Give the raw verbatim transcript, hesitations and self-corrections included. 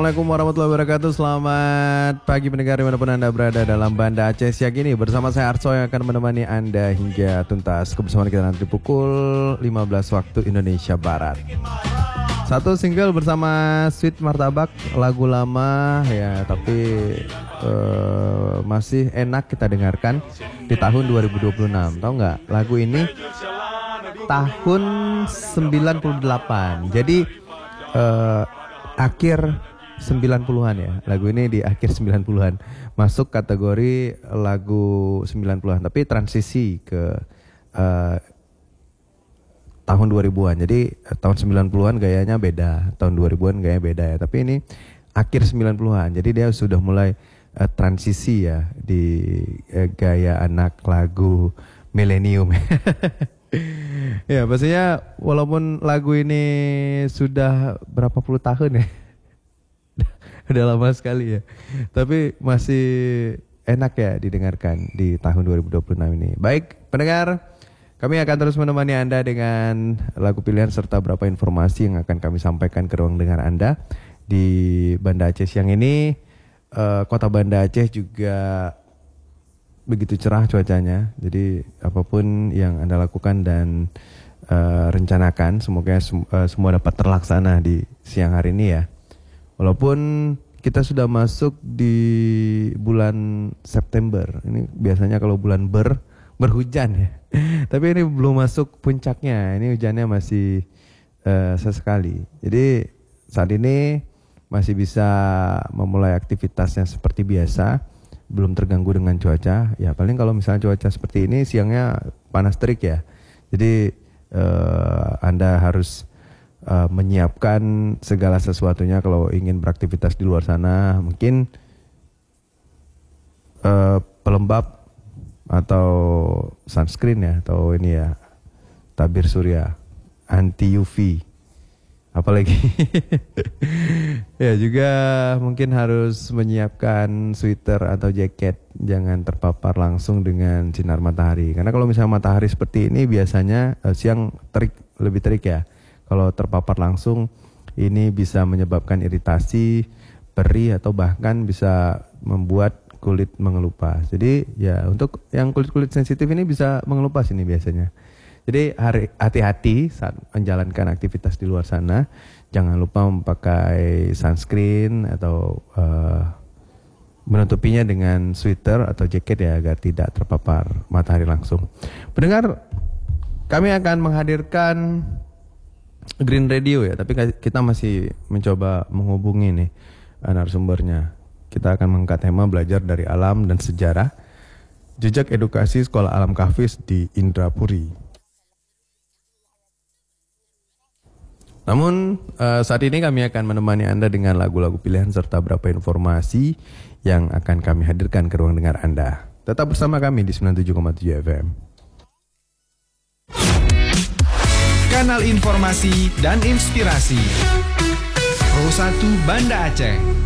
Assalamualaikum warahmatullahi wabarakatuh. Selamat pagi pendengar dimanapun Anda berada dalam Banda Aceh siang ini. Bersama saya Arso yang akan menemani Anda hingga tuntas. Kebersamaan kita nanti pukul lima belas waktu Indonesia Barat. Satu single bersama Sweet Martabak, lagu lama ya, tapi uh, masih enak kita dengarkan di tahun dua ribu dua puluh enam. Tahu nggak? Lagu ini tahun sembilan puluh delapan. Jadi uh, akhir sembilan puluhan ya. Lagu ini di akhir sembilan puluhan. Masuk kategori lagu sembilan puluhan, tapi transisi ke uh, tahun dua ribuan. Jadi tahun sembilan puluhan gayanya beda, tahun dua ribuan gayanya beda ya. Tapi ini akhir sembilan puluhan. Jadi dia sudah mulai uh, transisi ya di uh, gaya anak lagu milenium. Ya, pastinya walaupun lagu ini sudah berapa puluh tahun ya. Udah lama sekali ya. Tapi masih enak ya didengarkan di tahun dua ribu dua puluh enam ini. Baik, pendengar, kami akan terus menemani Anda dengan lagu pilihan serta beberapa informasi yang akan kami sampaikan ke ruang dengar Anda di Banda Aceh siang ini. Uh, Kota Banda Aceh juga begitu cerah cuacanya. Jadi apapun yang Anda lakukan dan uh, rencanakan, semoga sem- uh, semua dapat terlaksana di siang hari ini ya. Walaupun kita sudah masuk di bulan September. Ini biasanya kalau bulan ber berhujan ya. Tapi ini belum masuk puncaknya. Ini hujannya masih uh, sesekali. Jadi saat ini masih bisa memulai aktivitasnya seperti biasa. Belum terganggu dengan cuaca. Ya paling kalau misalnya cuaca seperti ini siangnya panas terik ya. Jadi uh, Anda harus uh, menyiapkan segala sesuatunya kalau ingin beraktivitas di luar sana. Mungkin uh, pelembab atau sunscreen ya, atau ini ya, tabir surya, anti U V. Apalagi ya juga mungkin harus menyiapkan sweater atau jaket, jangan terpapar langsung dengan sinar matahari. Karena kalau misalnya matahari seperti ini biasanya uh, siang terik, lebih terik ya. Kalau terpapar langsung ini bisa menyebabkan iritasi, perih atau bahkan bisa membuat kulit mengelupas. Jadi ya untuk yang kulit-kulit sensitif ini bisa mengelupas ini biasanya. Jadi hari, hati-hati saat menjalankan aktivitas di luar sana. Jangan lupa memakai sunscreen atau uh, menutupinya dengan sweater atau jaket ya, agar tidak terpapar matahari langsung. Pendengar, kami akan menghadirkan Green Radio ya, tapi kita masih mencoba menghubungi nih narasumbernya. Kita akan mengangkat tema belajar dari alam dan sejarah, jejak edukasi Sekolah Alam Kahvis di Indrapuri. Namun uh, saat ini kami akan menemani Anda dengan lagu-lagu pilihan serta beberapa informasi yang akan kami hadirkan ke ruang dengar Anda. Tetap bersama kami di sembilan puluh tujuh koma tujuh F M. Kanal informasi dan inspirasi Pro satu Banda Aceh.